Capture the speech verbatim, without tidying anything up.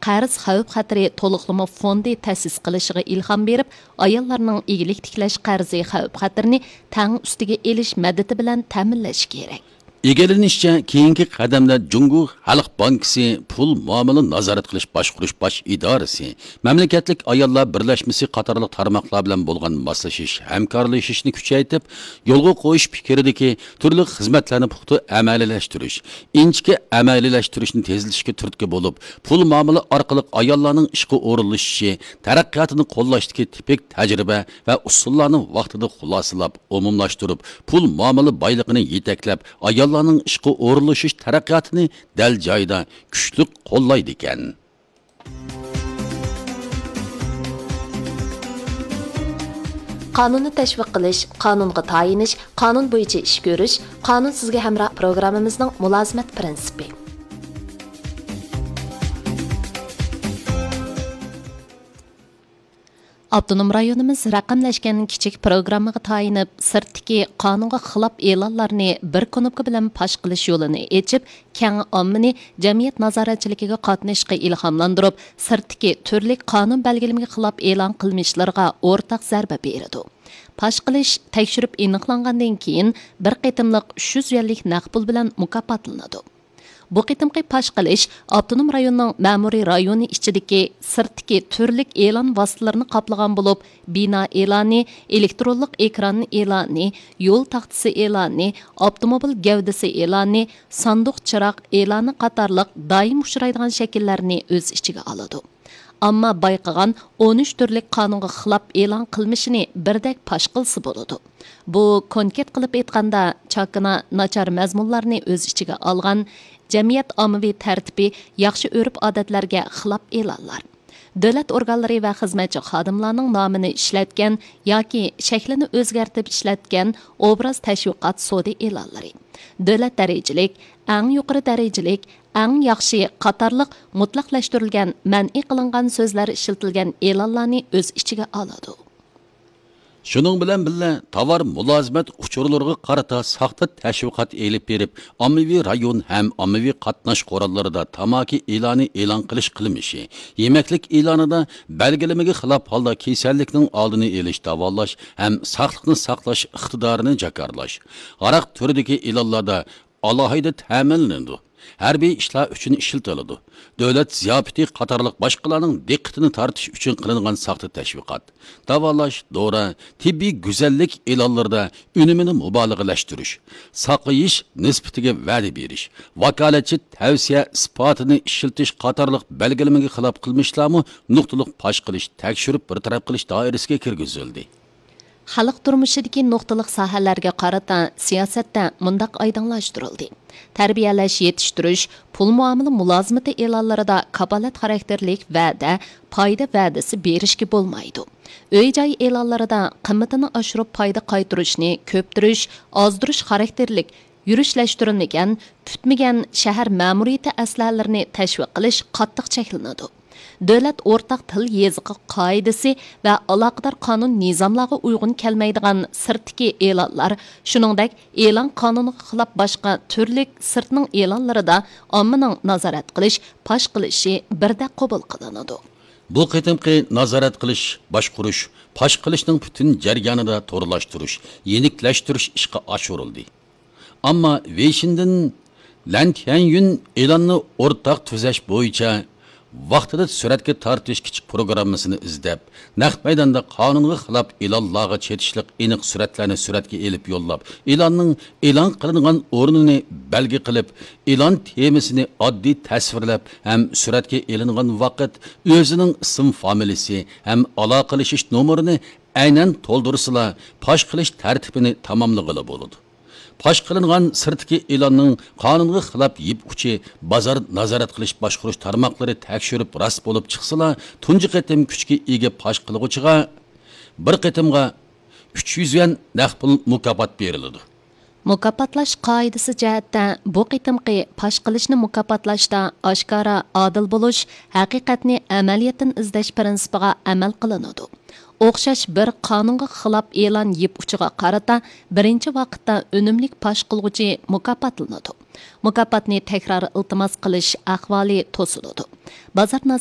qarz xavf-xatari to'liqlama fondi ta'sis qilishiga ilhom berib, ayollarning egilik tiklash qarzi xavf-xatarini tang ustiga elish maddati bilan ta'minlash kerak. Egelinishçe keyingi qadamda Jungu Xalq Bankisi pul muomala nazorat qilish boshqurish bosh idorasi, mamlakatlik ayollar birlashmasi qatorliq tarmoqlar bilan bo'lgan moslashish, hamkorlashishni kuchaytirib, yo'lga qo'yish fikridagi turli xizmatlarni puxta amaliylashtirish, inchki amaliylashtiriishni tezlashga turtki bo'lib, pul muomala orqali ayollarning ishga o'rinlashishi, taraqqiyotini qo'llashdagi tipik tajriba va usullarni vaqtida xulosalab, umumlashtirib, pul muomala boyligini yetaklab, ayol ayollarning ishga o'rinlashish taraqqiyotini dal joyida kuchli qo'llaydi ekan. Qonunni tashviq qilish, qonunga tayinish, qonun bo'yicha ish ko'rish, qonun sizga hamroh programmamizning mulozimat prinsipi. Abdunum rayonimiz raqamlashgan kichik programmaga tayinib, sirtdagi qonunga xilof e'lonlarni bir knopka bilan pash qilish yo'lini ochib, keng ommani jamiyat nazoratchiligiga qatnashishga ilhomlantirib, sirtdagi turli qonun belgilamiga xilof e'lon qilmishlarga o'rtaq zarba beradi. Pash qilish tekshirib aniqlangandan keyin bir qitimliq uch yuz yuanlik naqd pul bilan mukofotlanadi. Bu qitimqi pash qilish Abdunum rayonining ma'muriy rayoni ichidagi sirtdagi turli e'lon vositalarini qoplagan bo'lib, bino e'loni, elektronlik ekranning e'loni, yo'l taxtasi e'loni, avtomobil gavdasi e'loni, sanduq chiroq e'loni qatorliq doim uchraydigan shakllarni o'z ichiga oladi. Ammo bayqagan o'n uch turli qonunga xilof e'lon qilmishini birdek pash qilsa bo'ladi. Bu konkret qilib aytganda, chakana nachar mazmunlarni o'z ichiga olgan jamiyat ommaviy tartibi, yaxshi urf-odatlarga xilof e'lonlar. Davlat organlari va xizmatchi xodimlarning nomini ishlatgan yoki shaklini o'zgartirib ishlatgan obraz tashviqot sodi e'lonlari. Davlat darajalik, eng yuqori darajalik, eng yaxshi qatorliq mutlaqlashtirilgan, man'iy qilingan so'zlar ishlatilgan e'lonlarni o'z ichiga oladi. Şunun bilan birga tovar mulozimat uchurlariga qarata saxta tashviqot elib berib, ommaviy rayon ham ommaviy qatnash qo'rallarida tamaki e'loni e'lon qilish qilmishi, yemaklik e'lonida belgilamaga xilof holda kasallikning oldini olish, davolash ham saqliqni saqlash iqtidorini jakarlash, g'araq turidagi e'lonlarda alohida ta'minlanadi. Harbiy ishlar uchun ishlatiladi. Davlat ziyofati qatorliq boshqalarning diqqatini tortish uchun qilingan saxta tashviqot, davolash, dora, tibbiy go'zallik e'lonlarida unumini mubolag'alashtirish, saqlayish nisbatiga va'da berish, vakolatchi tavsiya isbotini ishlatish qatorliq belgilamaga xilof qilmishlarmi nuqtaliq pash qilish, tekshirib bir taraf qilish doirasiga kirgizildi. Xalq turmushidagi nuqtaliq sohalarga qarata siyosatda mundaq oydinlashtirildi. Tarbiyalash, yetishtirish, pul muomala mulozimati e'lonlarida kapolat xarakterlik va'da, foyda va'dasi berishga bo'lmaydi. Uy-joy e'lonlarida qimmatini oshirib foyda qaytarishni ko'ptirish, ozdirish xarakterlik yurishlashtirilmagan, tutmagan shahar ma'muriyati aslalarini tashviq qilish qattiq cheklanadi. Davlat o'rtaq til yeziqi qoidasi va aloqador qonun nizomlarga uyg'un kelmaydigan sirtdagi e'lonlar, shuningdek e'lon qonuniga xilof boshqa turli sirtning e'lonlarida ommaning nazorat qilish, pash qilishi birda qabul qilinadi. Bu qitimqi nazorat qilish, boshqurish, pash qilishning butun jarayonida to'g'rilashtirish, yeniklashtirish ishga oshirildi. Ammo Veyshindan Lantyan e'lonni o'rtaq tuzash bo'yicha vaqtida suratga tortish kichik programmasini izlab, naqd maydonda qonunga xilof e'lonlarga chetishliq aniq suratlarni suratga elib yo'llab, e'lonning e'lon qilingan o'rnini belgi qilib, e'lon temasini oddiy tasvirlab, ham suratga elingan vaqt o'zining ism familiyasi ham aloqalashish nomerini aynan to'ldirsizlar, pash qilish tartibini tamomlag'ili bo'ladi. Pash qilingan sirtdagi e'lonning qonunga xilof yib uchi bozor nazorat qilish boshqarish tarmoqlari tekshirib rost bo'lib chiqsalar, tunji qitim kuchga ega pash qilguvchiga bir qitimga uch yuz yuan naqd pul mukofot beriladi. Mukofotlash qoidasi jihatda bu qitimqi pash qilishni mukofotlashda oshkora adil bo'lish, haqiqatni amaliyotdan izlash prinsipiga amal qilinadi. O'xshash bir qonunga xilof e'lon yib uchiga qarata birinchi vaqtda unumlik pash qilguvchi mukofotlanadi. Mukofotni takror iltimos qilish ahvoli to'siladi. Bozor